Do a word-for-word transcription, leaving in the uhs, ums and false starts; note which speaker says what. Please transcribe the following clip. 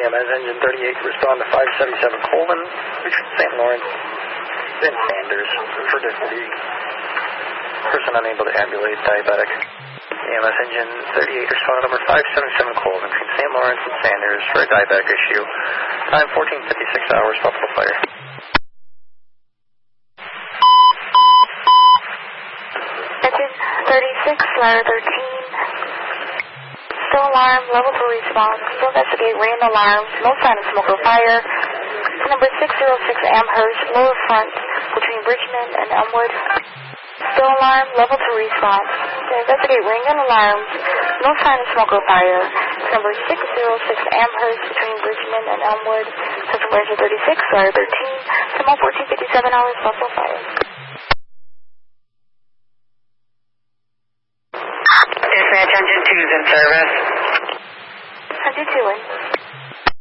Speaker 1: M S engine thirty-eight, respond to five seventy-seven Colvin, between Saint Lawrence and Sanders for difficulty. Person unable to ambulate, diabetic. E M S engine thirty-eight, respond to number five seventy-seven Colvin, between Saint Lawrence and Sanders for a diabetic issue. Time fourteen fifty-six hours, Buffalo Fire.
Speaker 2: Engine thirty-six, ladder thirteen. Still alarm, level two response. Still investigate ring alarms. No sign of smoke or fire. Number six oh six Amherst, lower front between Richmond and Elmwood. Still alarm, level two response. Investigate ring and alarms. No sign of smoke or fire. Number six oh six Amherst between Richmond and Elmwood. Central Engine thirty-six, ladder thirteen. Time fourteen fifty-seven hours, Buffalo Fire.
Speaker 3: Dispatch, engine two's in service.
Speaker 2: Engine two in.